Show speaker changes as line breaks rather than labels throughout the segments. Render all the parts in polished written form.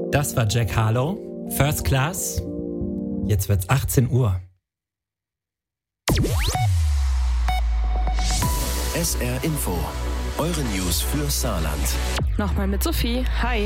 Das war Jack Harlow, First Class. Jetzt wird's 18 Uhr.
SR Info, eure News für Saarland.
Nochmal mit Sophie. Hi.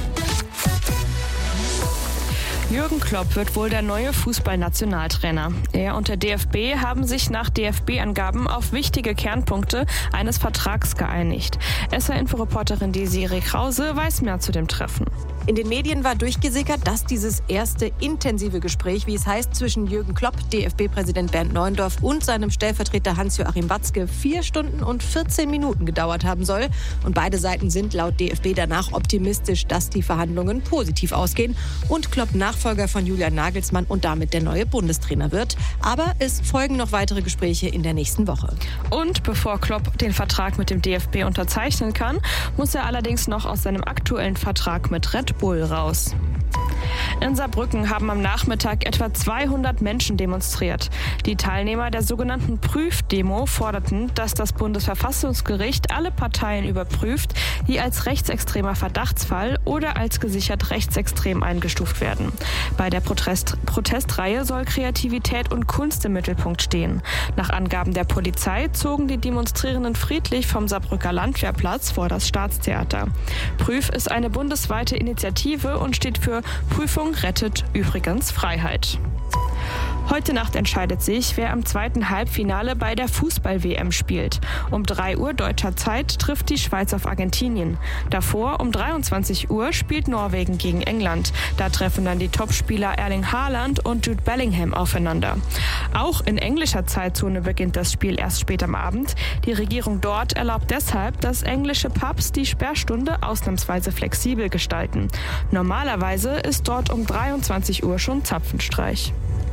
Jürgen Klopp wird wohl der neue Fußballnationaltrainer. Er und der DFB haben sich nach DFB-Angaben auf wichtige Kernpunkte eines Vertrags geeinigt. SR-Info-Reporterin Desiree Krause weiß mehr zu dem Treffen.
In den Medien war durchgesickert, dass dieses erste intensive Gespräch, wie es heißt, zwischen Jürgen Klopp, DFB-Präsident Bernd Neuendorf und seinem Stellvertreter Hans-Joachim Watzke 4 Stunden und 14 Minuten gedauert haben soll. Und beide Seiten sind laut DFB danach optimistisch, dass die Verhandlungen positiv ausgehen und Klopp Nachfolger von Julian Nagelsmann und damit der neue Bundestrainer wird. Aber es folgen noch weitere Gespräche in der nächsten Woche.
Und bevor Klopp den Vertrag mit dem DFB unterzeichnen kann, muss er allerdings noch aus seinem aktuellen Vertrag mit Red Bull raus. In Saarbrücken haben am Nachmittag etwa 200 Menschen demonstriert. Die Teilnehmer der sogenannten Prüfdemo forderten, dass das Bundesverfassungsgericht alle Parteien überprüft, die als rechtsextremer Verdachtsfall oder als gesichert rechtsextrem eingestuft werden. Bei der Protestreihe soll Kreativität und Kunst im Mittelpunkt stehen. Nach Angaben der Polizei zogen die Demonstrierenden friedlich vom Saarbrücker Landwehrplatz vor das Staatstheater. Prüf ist eine bundesweite Initiative und steht für Prüfung rettet übrigens Freiheit. Heute Nacht entscheidet sich, wer im zweiten Halbfinale bei der Fußball-WM spielt. Um 3 Uhr deutscher Zeit trifft die Schweiz auf Argentinien. Davor um 23 Uhr spielt Norwegen gegen England. Da treffen dann die Topspieler Erling Haaland und Jude Bellingham aufeinander. Auch in englischer Zeitzone beginnt das Spiel erst spät am Abend. Die Regierung dort erlaubt deshalb, dass englische Pubs die Sperrstunde ausnahmsweise flexibel gestalten. Normalerweise ist dort um 23 Uhr schon Zapfenstreich.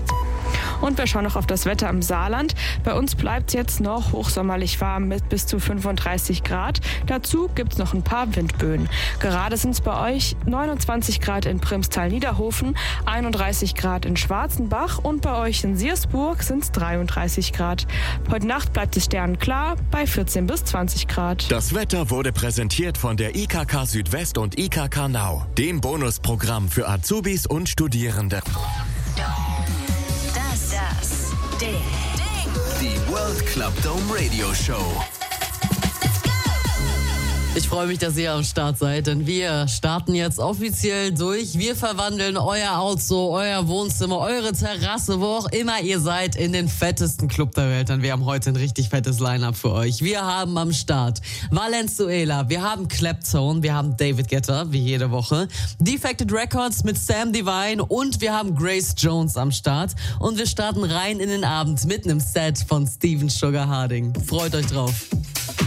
Und wir schauen noch auf das Wetter im Saarland. Bei uns bleibt es jetzt noch hochsommerlich warm mit bis zu 35 Grad. Dazu gibt es noch ein paar Windböen. Gerade sind es bei euch 29 Grad in Primstal-Niederhofen, 31 Grad in Schwarzenbach und bei euch in Siersburg sind es 33 Grad. Heute Nacht bleibt es sternenklar bei 14 bis 20 Grad.
Das Wetter wurde präsentiert von der IKK Südwest und IKK Now, dem Bonusprogramm für Azubis und Studierende. Die World Club Dome Radio Show.
Ich freue mich, dass ihr am Start seid, denn wir starten jetzt offiziell durch. Wir verwandeln euer Auto, euer Wohnzimmer, eure Terrasse, wo auch immer ihr seid, in den fettesten Club der Welt. Denn wir haben heute ein richtig fettes Line-Up für euch. Wir haben am Start Valenzuela, wir haben Claptone, wir haben David Guetta, wie jede Woche, Defected Records mit Sam Divine und wir haben Grace Jones am Start. Und wir starten rein in den Abend mit einem Set von Steven Sugar Harding. Freut euch drauf.